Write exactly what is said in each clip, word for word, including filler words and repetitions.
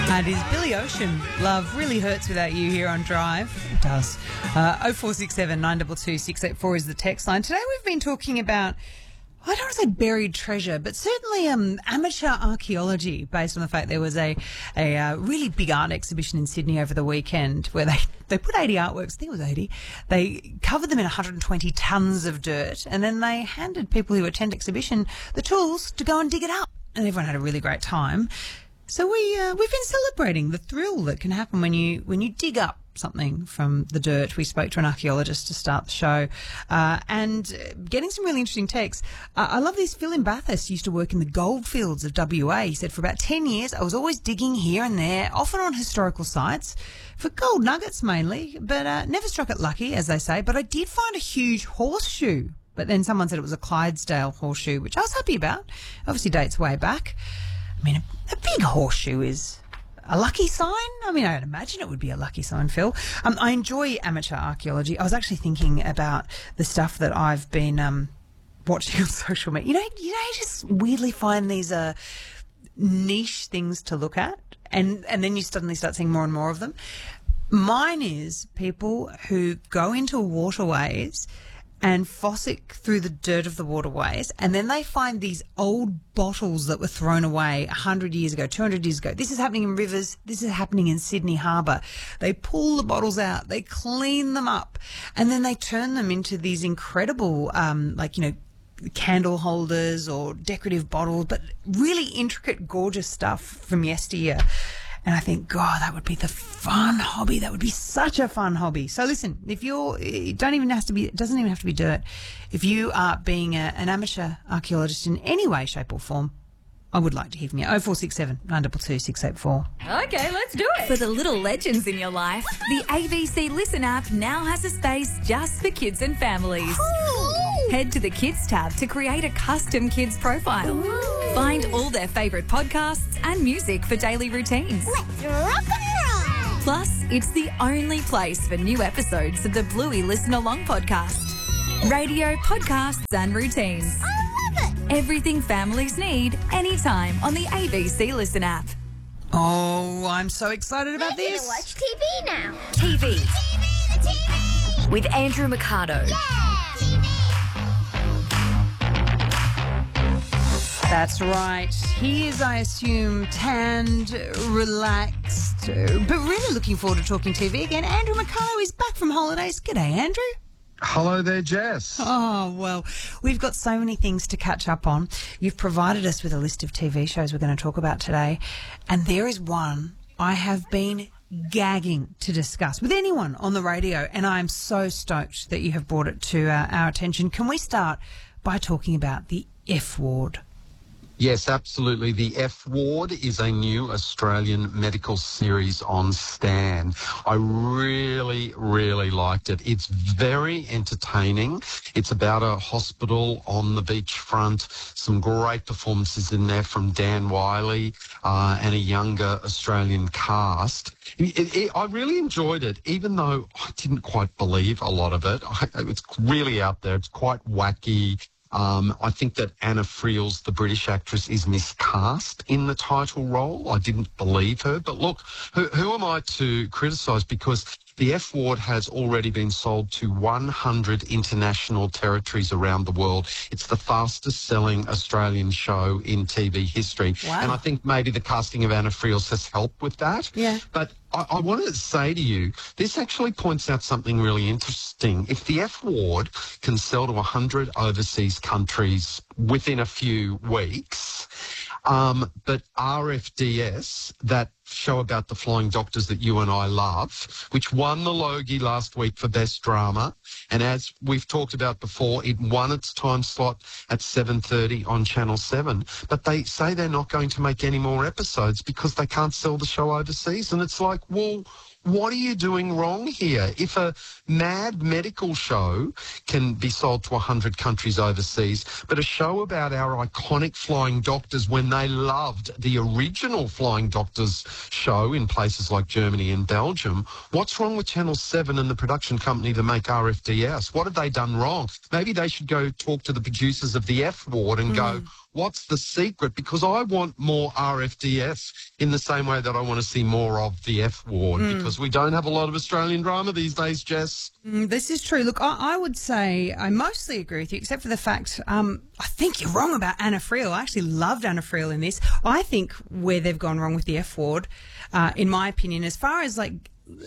And it is Billy Ocean. Love really hurts without you here on Drive. It does. Uh, oh four six seven, nine two two, six eight four is the text line. Today we've been talking about, I don't want to say buried treasure, but certainly um, amateur archaeology, based on the fact there was a, a uh, really big art exhibition in Sydney over the weekend where they, they put eighty artworks, I think it was eighty, they covered them in one hundred twenty tonnes of dirt, and then they handed people who attend exhibition the tools to go and dig it up. And everyone had a really great time. So we uh, we've been celebrating the thrill that can happen when you when you dig up something from the dirt. We spoke to an archaeologist to start the show, uh, and getting some really interesting texts. Uh, I love this. Phil in Bathurst used to work in the goldfields of W A. He said, for about ten years, I was always digging here and there, often on historical sites, for gold nuggets mainly, but uh, never struck it lucky, as they say. But I did find a huge horseshoe. But then someone said it was a Clydesdale horseshoe, which I was happy about. Obviously dates way back. I mean, a, a big horseshoe is a lucky sign. I mean, I'd imagine it would be a lucky sign, Phil. Um, I enjoy amateur archaeology. I was actually thinking about the stuff that I've been um, watching on social media. You know, you know, you just weirdly find these uh, niche things to look at, and, and then you suddenly start seeing more and more of them. Mine is people who go into waterways and fossick through the dirt of the waterways, and then they find these old bottles that were thrown away one hundred years ago, two hundred years ago. This is happening in rivers. This is happening in Sydney Harbour. They pull the bottles out, they clean them up, and then they turn them into these incredible, um, like, you know, candle holders or decorative bottles, but really intricate, gorgeous stuff from yesteryear. And I think, God, that would be the fun hobby. That would be such a fun hobby. So listen, if you're, it don't even have to be, it doesn't even have to be dirt. If you are being a, an amateur archaeologist in any way, shape or form, I would like to hear from you. oh four six seven, nine two two, six eight four. Okay, let's do it. For the little legends in your life, the A B C Listen app now has a space just for kids and families. Ooh. Head to the Kids tab to create a custom kids profile. Ooh. Find all their favourite podcasts and music for daily routines. Let's rock and roll. Plus, it's the only place for new episodes of the Bluey Listen Along podcast. Radio, podcasts and routines. I love it. Everything families need, anytime on the A B C Listen app. Oh, I'm so excited about We're this. gonna watch T V now. T V. T V, the T V. With Andrew Mercado. Yeah. T V. That's right. He is, I assume, tanned, relaxed, but really looking forward to talking T V again. Andrew Mercado is back from holidays. G'day, Andrew. Hello there, Jess. Oh, well, we've got so many things to catch up on. You've provided us with a list of T V shows we're going to talk about today, and there is one I have been gagging to discuss with anyone on the radio, and I'm so stoked that you have brought it to uh, our attention. Can we start by talking about the F Ward? Yes, absolutely. The F Ward is a new Australian medical series on Stan. I really, really liked it. It's very entertaining. It's about a hospital on the beachfront. Some great performances in there from Dan Wiley uh, and a younger Australian cast. It, it, I really enjoyed it, even though I didn't quite believe a lot of it. I, it's really out there. It's quite wacky. Um, I think that Anna Friels, the British actress, is miscast in the title role. I didn't believe her. But look, who, who am I to criticise? Because the F Ward has already been sold to one hundred international territories around the world. It's the fastest selling Australian show in T V history. Wow. And I think maybe the casting of Anna Friels has helped with that. Yeah. But I, I want to say to you, this actually points out something really interesting. If the F Ward can sell to one hundred overseas countries within a few weeks, um, but R F D S, that show about the flying doctors that you and I love, which won the Logie last week for Best Drama, and as we've talked about before, it won its time slot at seven thirty on Channel seven, but they say they're not going to make any more episodes because they can't sell the show overseas. And it's like, well, what are you doing wrong here? If a mad medical show can be sold to one hundred countries overseas, but a show about our iconic Flying Doctors when they loved the original Flying Doctors show in places like Germany and Belgium, what's wrong with Channel seven and the production company to make R F D S? What have they done wrong? Maybe they should go talk to the producers of the F Ward and mm. go, what's the secret? Because I want more R F D S in the same way that I want to see more of the F Ward, Mm. because we don't have a lot of Australian drama these days, Jess. Mm, this is true. Look, I, I would say I mostly agree with you, except for the fact um, I think you're wrong about Anna Friel. I actually loved Anna Friel in this. I think where they've gone wrong with the F Ward, uh, in my opinion, as far as like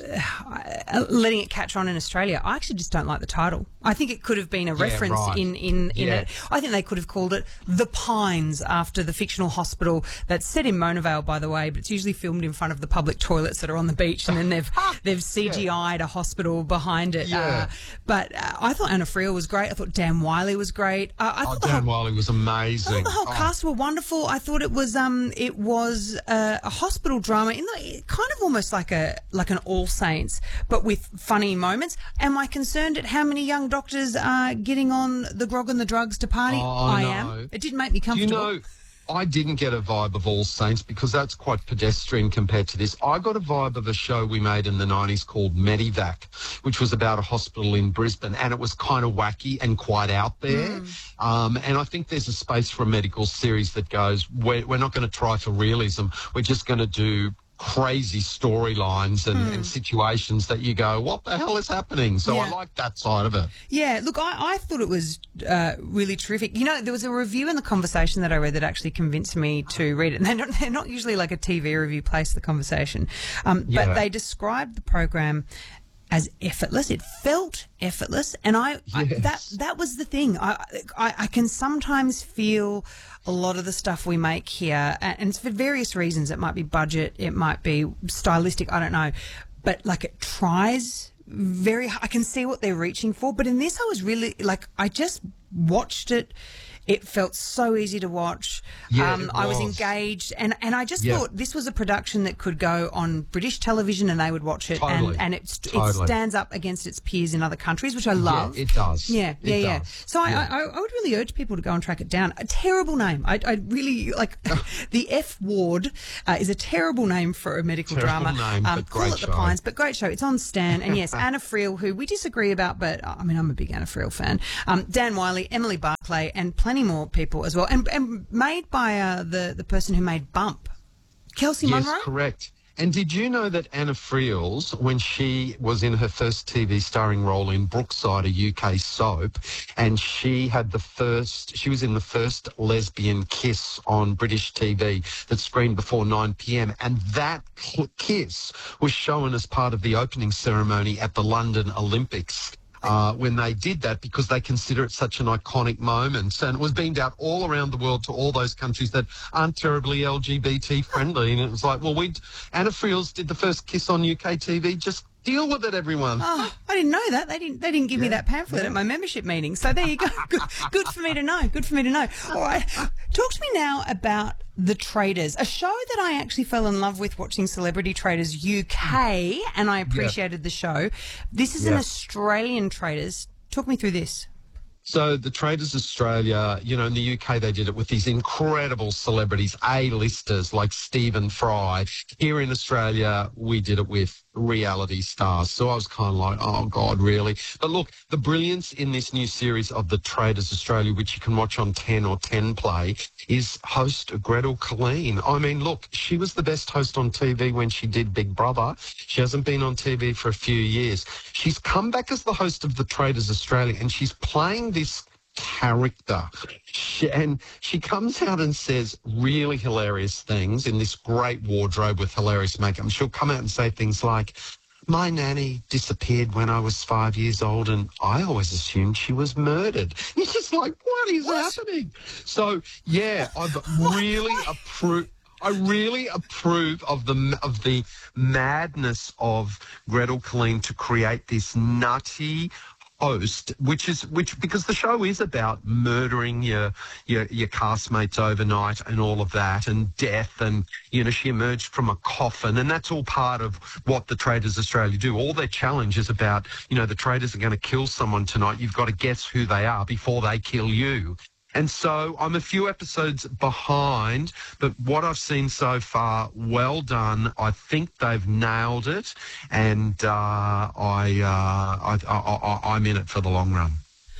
uh, letting it catch on in Australia, I actually just don't like the title. I think it could have been a Yeah, reference right. in, in, in Yeah. it. I think they could have called it The Pines after the fictional hospital that's set in Mona Vale, by the way, but it's usually filmed in front of the public toilets that are on the beach, and then they've they've C G I'd a hospital behind it. Yeah. Uh, but uh, I thought Anna Friel was great. I thought Dan Wiley was great. Uh, I Oh, thought the Dan whole, Wiley was amazing. I thought the whole Oh. cast were wonderful. I thought it was um it was uh, a hospital drama in the, kind of almost like a like an All Saints, but with funny moments. Am I concerned at how many young doctors are getting on the grog and the drugs to party? Oh, I no. am. It didn't make me Do you comfortable. know, I didn't get a vibe of All Saints because that's quite pedestrian compared to this. I got a vibe of a show we made in the nineties called Medivac, which was about a hospital in Brisbane, and it was kind of wacky and quite out there. Mm. Um, and I think there's a space for a medical series that goes, we're, we're not going to try for realism. We're just going to do crazy storylines and, Hmm. and situations that you go, what the hell is happening? So I Yeah. like that side of it. Yeah, look, I, I thought it was uh, really terrific. You know, there was a review in The Conversation that I read that actually convinced me to read it. And they're not, they're not usually like a T V review place, The Conversation. Um, Yeah. But they described the program as effortless. It felt effortless. And I, I Yes. that that was the thing. I, I I can sometimes feel a lot of the stuff we make here, and and it's for various reasons. It might be budget, it might be stylistic, I don't know. But like it tries very I can see what they're reaching for, but in this I was really like I just watched it. It felt so easy to watch. Yeah, um, it I was was. engaged, and, and I just Yeah. thought this was a production that could go on British television and they would watch it, Totally. and, and it, it Totally. stands up against its peers in other countries, which I love. Yeah, it does. Yeah, yeah, It yeah. does. So I, Yeah. I, I would really urge people to go and track it down. A terrible name. I, I really like the F Ward uh, is a terrible name for a medical Terrible drama. name, um, but call great it The show. Pines, but great show. It's on Stan, and yes, Anna Friel, who we disagree about, but uh, I mean I'm a big Anna Friel fan. Um, Dan Wiley, Emily Barclay, and plenty more people as well, and, and made by uh, the the person who made Bump, Kelsey Yes, Munro. correct. And did you know that Anna Friels, when she was in her first T V starring role in Brookside, a U K soap, and she had the first, she was in the first lesbian kiss on British T V that screened before nine p.m. And that cl- kiss was shown as part of the opening ceremony at the London Olympics. Uh, when they did that, because they consider it such an iconic moment. And it was beamed out all around the world to all those countries that aren't terribly L G B T friendly. And it was like, well, we Anna Friels did the first kiss on U K T V. Just deal with it, everyone. Oh, I didn't know that. They didn't. They didn't give me that pamphlet at my membership meeting. So there you go. Good, good for me to know. Good for me to know. All right. Talk to me now about The Traders, a show that I actually fell in love with watching Celebrity Traders U K, and I appreciated the show. This is an Yeah. Australian Traders. Talk me through this. So the Traders Australia, you know, in the U K, they did it with these incredible celebrities, A-listers like Stephen Fry. Here in Australia, we did it with reality stars. So I was kind of like, oh, God, really? But look, the brilliance in this new series of the Traders Australia, which you can watch on ten or ten Play, is host Gretel Colleen. I mean, look, she was the best host on T V when she did Big Brother. She hasn't been on T V for a few years. She's come back as the host of the Traders Australia, and she's playing this character. She, and she comes out and says really hilarious things in this great wardrobe with hilarious makeup. And she'll come out and say things like, my nanny disappeared when I was five years old and I always assumed she was murdered. You're just like, what is happening? So, yeah, I've really approved. I really approve of the of the madness of Gretel Colleen to create this nutty host, which is which because the show is about murdering your your your castmates overnight and all of that, and death, and you know she emerged from a coffin, and that's all part of what the Traders Australia do. All their challenge is about, you know, the traders are going to kill someone tonight. You've got to guess who they are before they kill you. And so I'm a few episodes behind, but what I've seen so far, well done. I think they've nailed it, and uh, I, uh, I, I, I, I'm in it for the long run.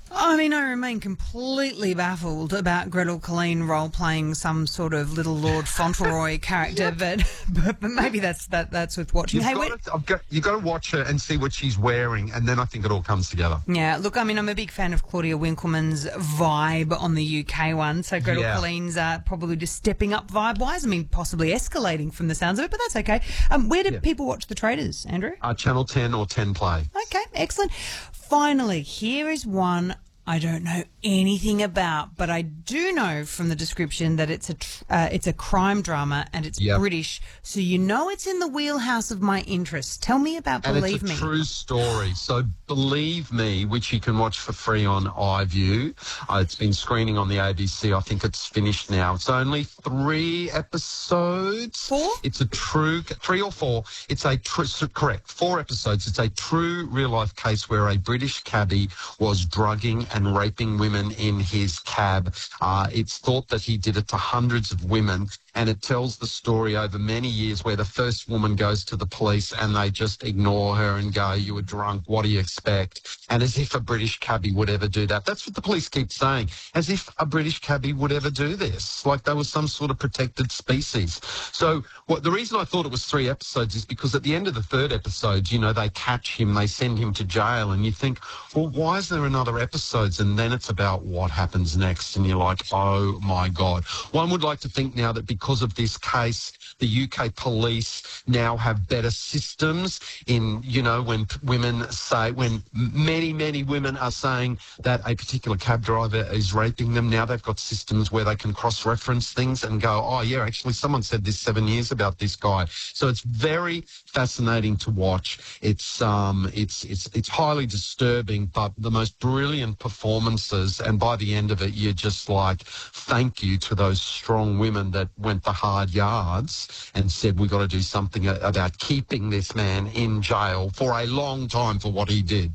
I mean, I remain completely baffled about Gretel Colleen role-playing some sort of little Lord Fauntleroy character, but, but but maybe that's that that's with watching. You've Hey, got wait- to, I've got, you've got to watch her and see what she's wearing, and then I think it all comes together. Yeah, look, I mean, I'm a big fan of Claudia Winkleman's vibe on the U K one, so Gretel Yeah. Colleen's uh, probably just stepping up vibe-wise. I mean, possibly escalating from the sounds of it, but that's okay. Um, where do Yeah. people watch The Traitors, Andrew? Uh, Channel ten or ten Play. Okay, excellent. Finally, here is one I don't know anything about, but I do know from the description that it's a tr- uh, it's a crime drama and it's Yep. British, so you know it's in the wheelhouse of my interest. Tell me about And Believe it's a Me. true story. So Believe Me, which you can watch for free on iView. Uh, it's been screening on the A B C. I think it's finished now. It's only three episodes. Four? It's a true, three or four. It's a true, correct, four episodes. It's a true real life case where a British cabbie was drugging and raping women in his cab. Uh, it's thought that he did it to hundreds of women. And it tells the story over many years where the first woman goes to the police and they just ignore her and go, you were drunk, what do you expect? And as if a British cabbie would ever do that. That's what the police keep saying, as if a British cabbie would ever do this, like they were some sort of protected species. So what the reason I thought it was three episodes is because at the end of the third episode, you know, they catch him, they send him to jail, and you think, well, why is there another episode? And then it's about what happens next, and you're like, oh my God. One would like to think now that because Because of this case, the U K police now have better systems in, you know, when p- women say, when many, many women are saying that a particular cab driver is raping them, now they've got systems where they can cross-reference things and go, oh, yeah, actually someone said this seven years about this guy. So it's very fascinating to watch. It's, um, it's, it's, it's highly disturbing, but the most brilliant performances, and by the end of it, you're just like, thank you to those strong women that went the hard yards and said we've got to do something a- about keeping this man in jail for a long time for what he did.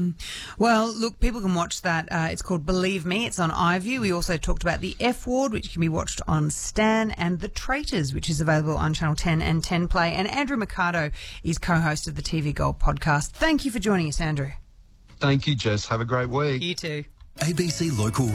Well, look, people can watch that. Uh, it's called Believe Me. It's on iView. We also talked about The F Ward, which can be watched on Stan, and The Traitors, which is available on Channel ten and ten Play. And Andrew Mercado is co-host of the T V Gold podcast. Thank you for joining us, Andrew. Thank you, Jess. Have a great week. You too. A B C Local